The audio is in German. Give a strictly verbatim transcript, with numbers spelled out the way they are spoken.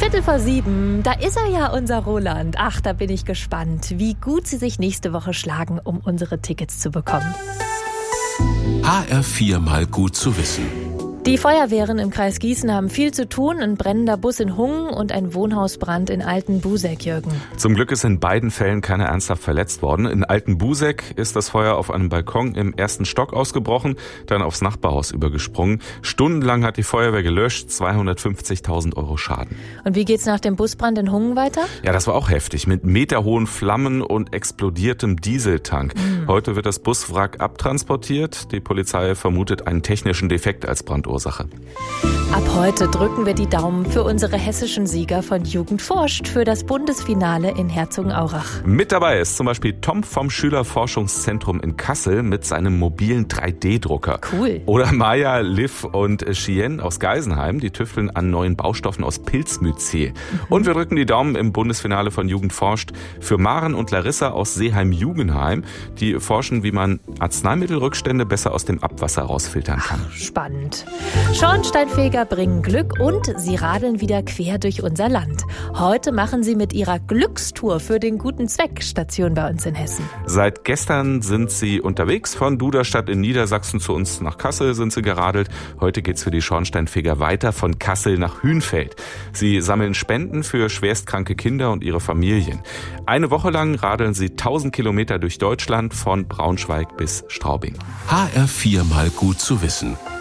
Viertel vor sieben, da ist er ja, unser Roland. Ach, da bin ich gespannt, wie gut Sie sich nächste Woche schlagen, um unsere Tickets zu bekommen. H R vier mal gut zu wissen. Die Feuerwehren im Kreis Gießen haben viel zu tun. Ein brennender Bus in Hungen und ein Wohnhausbrand in Altenbuseck, Jürgen. Zum Glück ist in beiden Fällen keiner ernsthaft verletzt worden. In Altenbuseck ist das Feuer auf einem Balkon im ersten Stock ausgebrochen, dann aufs Nachbarhaus übergesprungen. Stundenlang hat die Feuerwehr gelöscht, zweihundertfünfzigtausend Euro Schaden. Und wie geht's nach dem Busbrand in Hungen weiter? Ja, das war auch heftig, mit meterhohen Flammen und explodiertem Dieseltank. Mhm. Heute wird das Buswrack abtransportiert. Die Polizei vermutet einen technischen Defekt als Brandursache. Ab heute drücken wir die Daumen für unsere hessischen Sieger von Jugend forscht für das Bundesfinale in Herzogenaurach. Mit dabei ist zum Beispiel Tom vom Schülerforschungszentrum in Kassel mit seinem mobilen drei D Drucker. Cool. Oder Maya, Liv und Chien aus Geisenheim, die tüfteln an neuen Baustoffen aus Pilzmycel. Mhm. Und wir drücken die Daumen im Bundesfinale von Jugend forscht für Maren und Larissa aus Seeheim-Jugenheim. Die forschen, wie man Arzneimittelrückstände besser aus dem Abwasser rausfiltern kann. Ach, spannend. Schornsteinfeger bringen Glück und sie radeln wieder quer durch unser Land. Heute machen sie mit ihrer Glückstour für den guten Zweck Station bei uns in Hessen. Seit gestern sind sie unterwegs. Von Duderstadt in Niedersachsen zu uns nach Kassel sind sie geradelt. Heute geht's für die Schornsteinfeger weiter von Kassel nach Hünfeld. Sie sammeln Spenden für schwerstkranke Kinder und ihre Familien. Eine Woche lang radeln sie tausend Kilometer durch Deutschland von Braunschweig bis Straubing. H R vier mal gut zu wissen.